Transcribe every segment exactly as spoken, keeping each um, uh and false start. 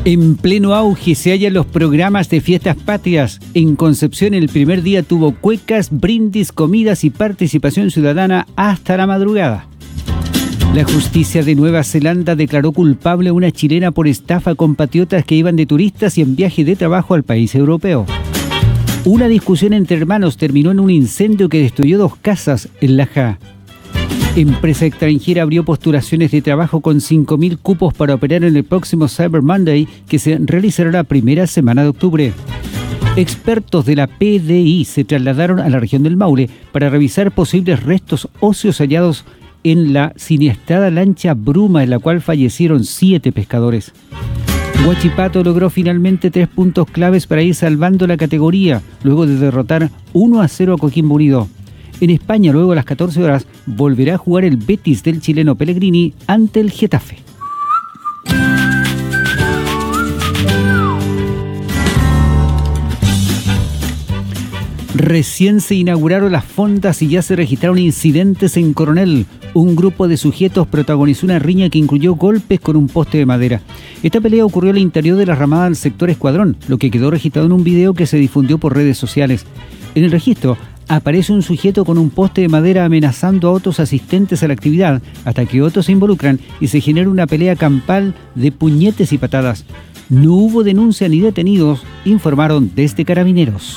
En pleno auge se hallan los programas de fiestas patrias. En Concepción el primer día tuvo cuecas, brindis, comidas y participación ciudadana hasta la madrugada. La justicia de Nueva Zelanda declaró culpable a una chilena por estafa a compatriotas que iban de turistas y en viaje de trabajo al país europeo. Una discusión entre hermanos terminó en un incendio que destruyó dos casas en Laja. Empresa extranjera abrió postulaciones de trabajo con cinco mil cupos para operar en el próximo Cyber Monday, que se realizará la primera semana de octubre. Expertos de la P D I se trasladaron a la región del Maule para revisar posibles restos óseos hallados en la siniestrada lancha Bruma, en la cual fallecieron siete pescadores. Huachipato logró finalmente tres puntos claves para ir salvando la categoría, luego de derrotar uno a cero a Coquimbo Unido. En España, luego a las catorce horas, volverá a jugar el Betis del chileno Pellegrini ante el Getafe. Recién se inauguraron las fondas y ya se registraron incidentes en Coronel. Un grupo de sujetos protagonizó una riña que incluyó golpes con un poste de madera. Esta pelea ocurrió al interior de la ramada del sector Escuadrón, lo que quedó registrado en un video que se difundió por redes sociales. En el registro aparece un sujeto con un poste de madera amenazando a otros asistentes a la actividad, hasta que otros se involucran y se genera una pelea campal de puñetes y patadas. No hubo denuncia ni detenidos, informaron desde Carabineros.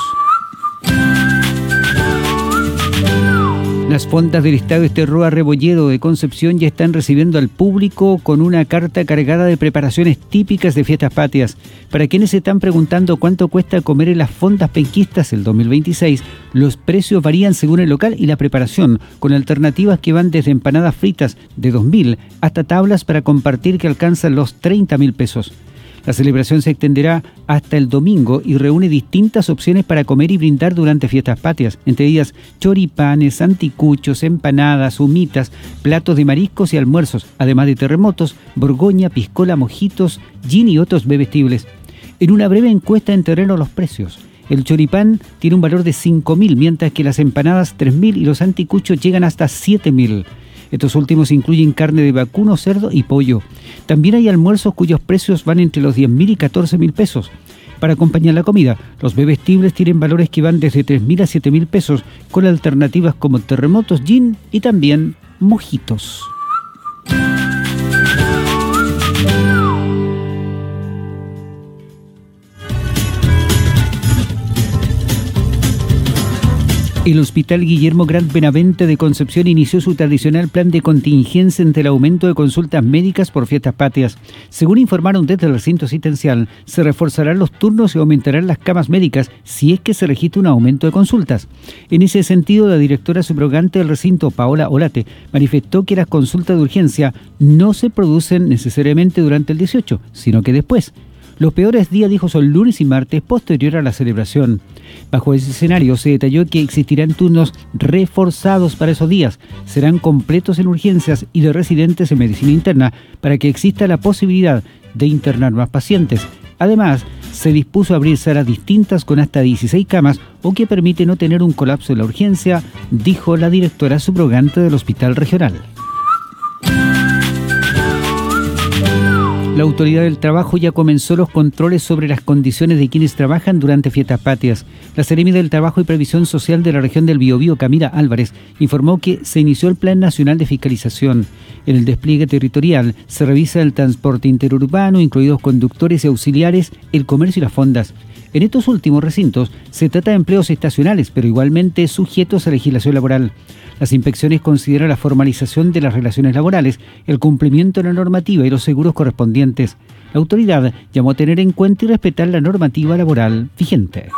Las fondas del Estadio Esterroa Rebolledo de Concepción ya están recibiendo al público con una carta cargada de preparaciones típicas de fiestas patrias. Para quienes se están preguntando cuánto cuesta comer en las fondas penquistas el dos mil veintiséis, los precios varían según el local y la preparación, con alternativas que van desde empanadas fritas de dos mil hasta tablas para compartir que alcanzan los treinta mil pesos. La celebración se extenderá hasta el domingo y reúne distintas opciones para comer y brindar durante fiestas patrias, entre ellas choripanes, anticuchos, empanadas, humitas, platos de mariscos y almuerzos, además de terremotos, borgoña, piscola, mojitos, gin y otros bebestibles. En una breve encuesta enterraron los precios. El choripán tiene un valor de cinco mil, mientras que las empanadas tres mil y los anticuchos llegan hasta siete mil. Estos últimos incluyen carne de vacuno, cerdo y pollo. También hay almuerzos cuyos precios van entre los diez mil y catorce mil pesos. Para acompañar la comida, los bebestibles tienen valores que van desde tres mil a siete mil pesos, con alternativas como terremotos, gin y también mojitos. El Hospital Guillermo Grant Benavente de Concepción inició su tradicional plan de contingencia ante el aumento de consultas médicas por fiestas patrias. Según informaron desde el recinto asistencial, se reforzarán los turnos y aumentarán las camas médicas si es que se registra un aumento de consultas. En ese sentido, la directora subrogante del recinto, Paola Olate, manifestó que las consultas de urgencia no se producen necesariamente durante el dieciocho, sino que después. Los peores días, dijo, son lunes y martes posterior a la celebración. Bajo ese escenario se detalló que existirán turnos reforzados para esos días. Serán completos en urgencias y de residentes en medicina interna para que exista la posibilidad de internar más pacientes. Además, se dispuso a abrir salas distintas con hasta dieciséis camas o que permite no tener un colapso en la urgencia, dijo la directora subrogante del Hospital Regional. La Autoridad del Trabajo ya comenzó los controles sobre las condiciones de quienes trabajan durante fiestas patrias. La Seremi del Trabajo y Previsión Social de la región del Biobío, Camila Álvarez, informó que se inició el Plan Nacional de Fiscalización. En el despliegue territorial se revisa el transporte interurbano, incluidos conductores y auxiliares, el comercio y las fondas. En estos últimos recintos se trata de empleos estacionales, pero igualmente sujetos a legislación laboral. Las inspecciones consideran la formalización de las relaciones laborales, el cumplimiento de la normativa y los seguros correspondientes. La autoridad llamó a tener en cuenta y respetar la normativa laboral vigente.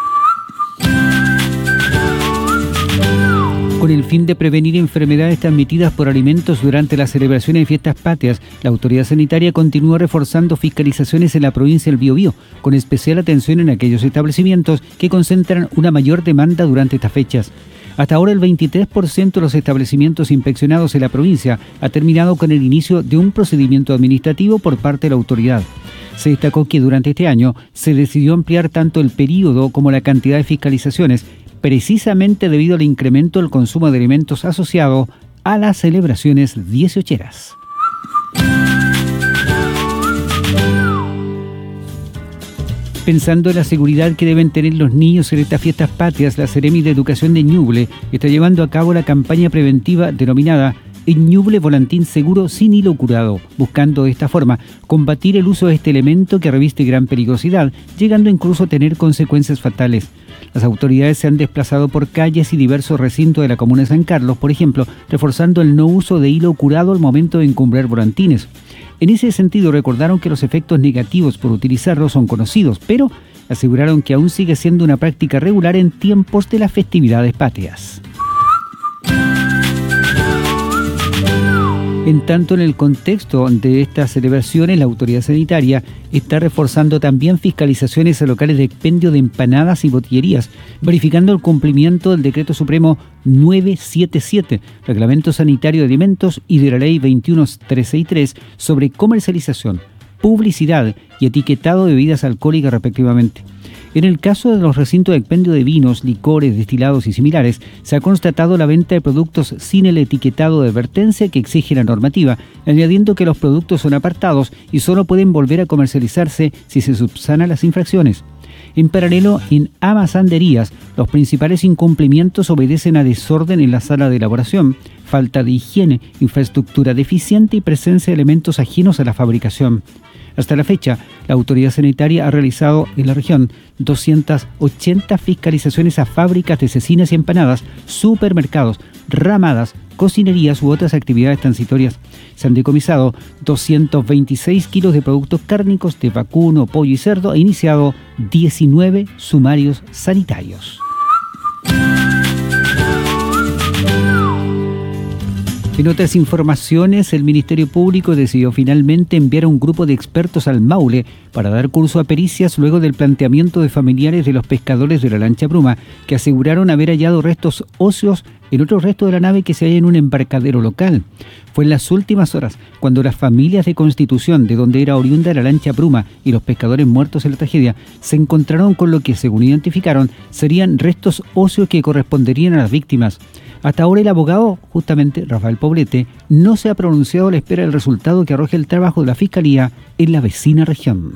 Con el fin de prevenir enfermedades transmitidas por alimentos durante las celebraciones de fiestas patrias, la autoridad sanitaria continúa reforzando fiscalizaciones en la provincia del Biobío, con especial atención en aquellos establecimientos que concentran una mayor demanda durante estas fechas. Hasta ahora el veintitrés por ciento de los establecimientos inspeccionados en la provincia ha terminado con el inicio de un procedimiento administrativo por parte de la autoridad. Se destacó que durante este año se decidió ampliar tanto el periodo como la cantidad de fiscalizaciones, precisamente debido al incremento del consumo de alimentos asociado a las celebraciones dieciocheras. Pensando en la seguridad que deben tener los niños en estas fiestas patrias, la Seremi de Educación de Ñuble está llevando a cabo la campaña preventiva denominada En Ñuble Volantín Seguro sin Hilo Curado, buscando de esta forma combatir el uso de este elemento que reviste gran peligrosidad, llegando incluso a tener consecuencias fatales. Las autoridades se han desplazado por calles y diversos recintos de la comuna de San Carlos, por ejemplo, reforzando el no uso de hilo curado al momento de encumbrar volantines. En ese sentido, recordaron que los efectos negativos por utilizarlo son conocidos, pero aseguraron que aún sigue siendo una práctica regular en tiempos de las festividades patrias. En tanto, en el contexto de estas celebraciones, la autoridad sanitaria está reforzando también fiscalizaciones a locales de expendio de empanadas y botillerías, verificando el cumplimiento del Decreto Supremo novecientos setenta y siete, Reglamento Sanitario de Alimentos, y de la Ley veintiuno mil trescientos sesenta y tres sobre comercialización, publicidad y etiquetado de bebidas alcohólicas respectivamente. En el caso de los recintos de expendio de vinos, licores, destilados y similares, se ha constatado la venta de productos sin el etiquetado de advertencia que exige la normativa, añadiendo que los productos son apartados y solo pueden volver a comercializarse si se subsanan las infracciones. En paralelo, en abasanderías, los principales incumplimientos obedecen a desorden en la sala de elaboración, falta de higiene, infraestructura deficiente y presencia de elementos ajenos a la fabricación. Hasta la fecha, la autoridad sanitaria ha realizado en la región doscientas ochenta fiscalizaciones a fábricas de cecinas y empanadas, supermercados, ramadas, cocinerías u otras actividades transitorias. Se han decomisado doscientos veintiséis kilos de productos cárnicos de vacuno, pollo y cerdo e iniciado diecinueve sumarios sanitarios. En otras informaciones, el Ministerio Público decidió finalmente enviar a un grupo de expertos al Maule para dar curso a pericias luego del planteamiento de familiares de los pescadores de la lancha Bruma, que aseguraron haber hallado restos óseos en otro resto de la nave que se halla en un embarcadero local. Fue en las últimas horas cuando las familias de Constitución, de donde era oriunda la lancha Bruma, y los pescadores muertos en la tragedia, se encontraron con lo que, según identificaron, serían restos óseos que corresponderían a las víctimas. Hasta ahora el abogado, justamente Rafael Poblete, no se ha pronunciado a la espera del resultado que arroje el trabajo de la Fiscalía en la vecina región.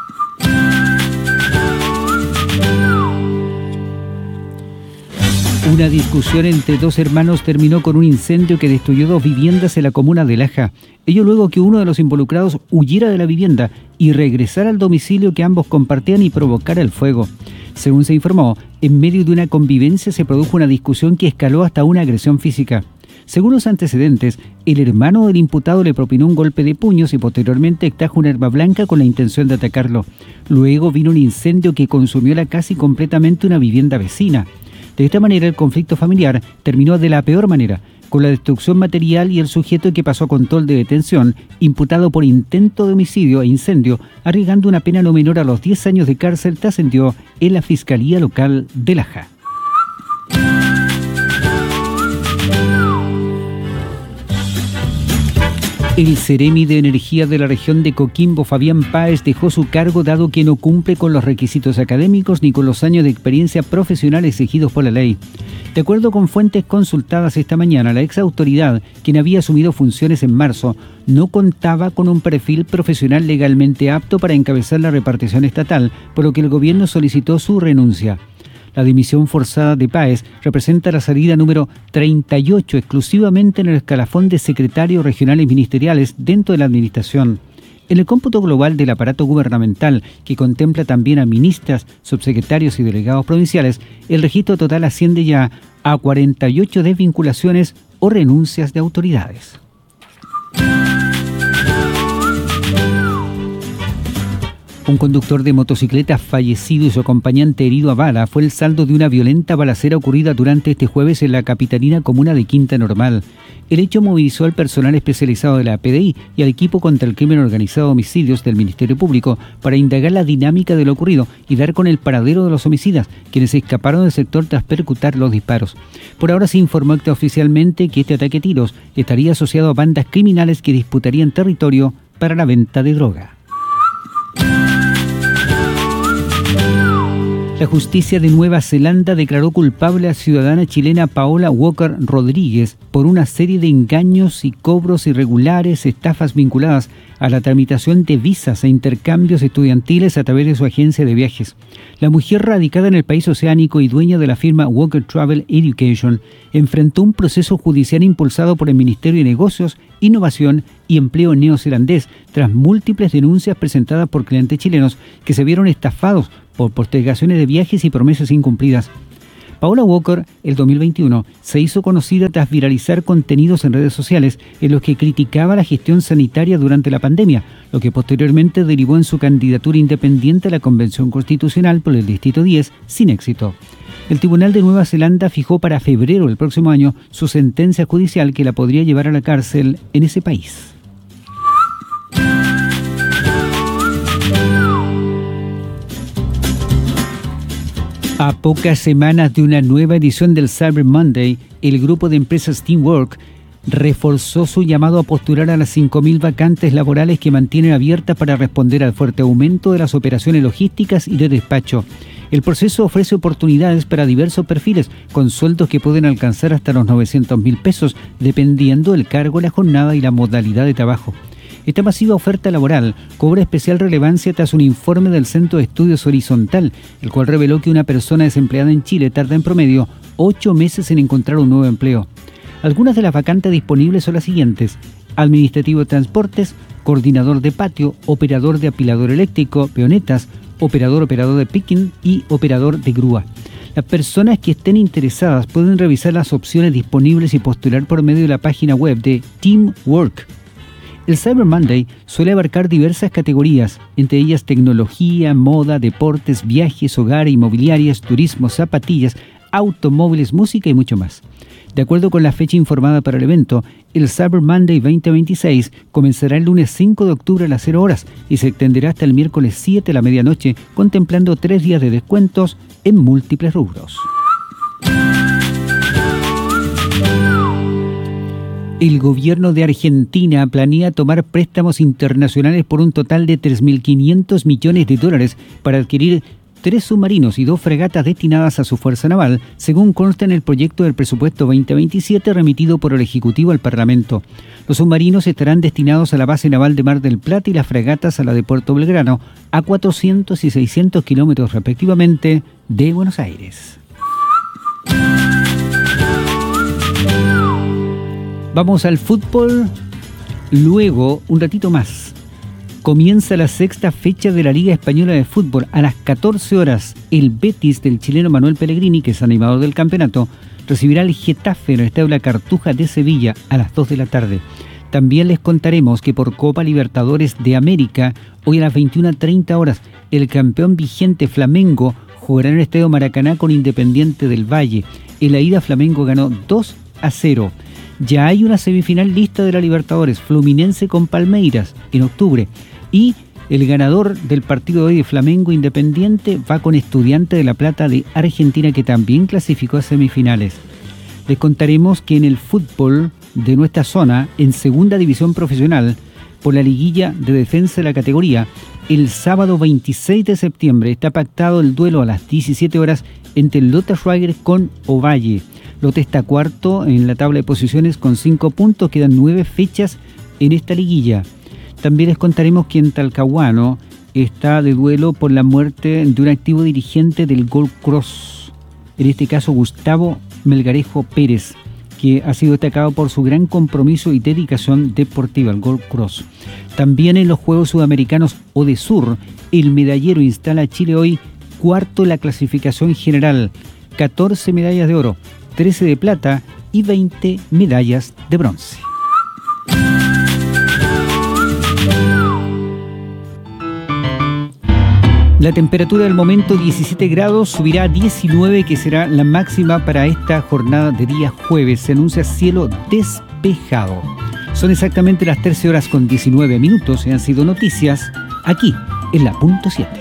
Una discusión entre dos hermanos terminó con un incendio que destruyó dos viviendas en la comuna de Laja. Ello luego que uno de los involucrados huyera de la vivienda y regresara al domicilio que ambos compartían y provocara el fuego. Según se informó, en medio de una convivencia se produjo una discusión que escaló hasta una agresión física. Según los antecedentes, el hermano del imputado le propinó un golpe de puños y posteriormente extrajo un arma blanca con la intención de atacarlo. Luego vino un incendio que consumió la casi completamente una vivienda vecina. De esta manera, el conflicto familiar terminó de la peor manera, con la destrucción material y el sujeto que pasó a control de detención, imputado por intento de homicidio e incendio, arriesgando una pena no menor a los diez años de cárcel, trascendió en la Fiscalía Local de Laja. El Seremi de Energía de la región de Coquimbo, Fabián Páez, dejó su cargo dado que no cumple con los requisitos académicos ni con los años de experiencia profesional exigidos por la ley. De acuerdo con fuentes consultadas esta mañana, la ex autoridad, quien había asumido funciones en marzo, no contaba con un perfil profesional legalmente apto para encabezar la repartición estatal, por lo que el gobierno solicitó su renuncia. La dimisión forzada de Páez representa la salida número treinta y ocho exclusivamente en el escalafón de secretarios regionales ministeriales dentro de la administración. En el cómputo global del aparato gubernamental, que contempla también a ministras, subsecretarios y delegados provinciales, el registro total asciende ya a cuarenta y ocho desvinculaciones o renuncias de autoridades. Un conductor de motocicleta fallecido y su acompañante herido a bala fue el saldo de una violenta balacera ocurrida durante este jueves en la capitalina comuna de Quinta Normal. El hecho movilizó al personal especializado de la P D I y al equipo contra el crimen organizado de homicidios del Ministerio Público para indagar la dinámica de lo ocurrido y dar con el paradero de los homicidas, quienes escaparon del sector tras percutar los disparos. Por ahora se informó oficialmente que este ataque a tiros estaría asociado a bandas criminales que disputarían territorio para la venta de droga. La justicia de Nueva Zelanda declaró culpable a ciudadana chilena Paola Walker Rodríguez por una serie de engaños y cobros irregulares, estafas vinculadas a la tramitación de visas e intercambios estudiantiles a través de su agencia de viajes. La mujer, radicada en el país oceánico y dueña de la firma Walker Travel Education, enfrentó un proceso judicial impulsado por el Ministerio de Negocios, Innovación y Empleo neozelandés tras múltiples denuncias presentadas por clientes chilenos que se vieron estafados por postergaciones de viajes y promesas incumplidas. Paola Walker, el dos mil veintiuno, se hizo conocida tras viralizar contenidos en redes sociales en los que criticaba la gestión sanitaria durante la pandemia, lo que posteriormente derivó en su candidatura independiente a la Convención Constitucional por el Distrito diez, sin éxito. El Tribunal de Nueva Zelanda fijó para febrero del próximo año su sentencia judicial que la podría llevar a la cárcel en ese país. A pocas semanas de una nueva edición del Cyber Monday, el grupo de empresas Teamwork reforzó su llamado a postular a las cinco mil vacantes laborales que mantienen abiertas para responder al fuerte aumento de las operaciones logísticas y de despacho. El proceso ofrece oportunidades para diversos perfiles, con sueldos que pueden alcanzar hasta los novecientos mil pesos, dependiendo del cargo, la jornada y la modalidad de trabajo. Esta masiva oferta laboral cobra especial relevancia tras un informe del Centro de Estudios Horizontal, el cual reveló que una persona desempleada en Chile tarda en promedio ocho meses en encontrar un nuevo empleo. Algunas de las vacantes disponibles son las siguientes: administrativo de transportes, coordinador de patio, operador de apilador eléctrico, peonetas, operador operador de picking y operador de grúa. Las personas que estén interesadas pueden revisar las opciones disponibles y postular por medio de la página web de Teamwork. El Cyber Monday suele abarcar diversas categorías, entre ellas tecnología, moda, deportes, viajes, hogar, inmobiliarias, turismo, zapatillas, automóviles, música y mucho más. De acuerdo con la fecha informada para el evento, el Cyber Monday veinte veintiséis comenzará el lunes cinco de octubre a las cero horas y se extenderá hasta el miércoles siete a la medianoche, contemplando tres días de descuentos en múltiples rubros. El gobierno de Argentina planea tomar préstamos internacionales por un total de tres mil quinientos millones de dólares para adquirir tres submarinos y dos fragatas destinadas a su fuerza naval, según consta en el proyecto del presupuesto veinte veintisiete remitido por el Ejecutivo al Parlamento. Los submarinos estarán destinados a la base naval de Mar del Plata y las fragatas a la de Puerto Belgrano, a cuatrocientos y seiscientos kilómetros respectivamente de Buenos Aires. Vamos al fútbol. Luego, un ratito más, comienza la sexta fecha de la Liga Española de Fútbol. A las catorce horas, el Betis del chileno Manuel Pellegrini, que es animador del campeonato, recibirá al Getafe en el Estadio La Cartuja de Sevilla a las dos de la tarde. También les contaremos que por Copa Libertadores de América, hoy a las veintiuna treinta horas, el campeón vigente Flamengo jugará en el Estadio Maracaná con Independiente del Valle. En la ida, Flamengo ganó dos a cero. Ya hay una semifinal lista de la Libertadores, Fluminense con Palmeiras, en octubre. Y el ganador del partido de hoy de Flamengo Independiente va con Estudiante de La Plata de Argentina, que también clasificó a semifinales. Les contaremos que en el fútbol de nuestra zona, en segunda división profesional, por la liguilla de defensa de la categoría, el sábado veintiséis de septiembre está pactado el duelo a las diecisiete horas entre el Lota Schwager con Ovalle. Lotte está cuarto en la tabla de posiciones con cinco puntos, quedan nueve fechas en esta liguilla. También les contaremos que en Talcahuano está de duelo por la muerte de un activo dirigente del Gold Cross, en este caso Gustavo Melgarejo Pérez, que ha sido destacado por su gran compromiso y dedicación deportiva al Gold Cross. También en los Juegos Sudamericanos Odesur, el medallero instala a Chile hoy cuarto en la clasificación general, catorce medallas de oro, trece de plata y veinte medallas de bronce. La temperatura del momento diecisiete grados, subirá a diecinueve, que será la máxima para esta jornada de día jueves. Se anuncia cielo despejado. Son exactamente las trece horas con diecinueve minutos y han sido noticias aquí en la punto siete.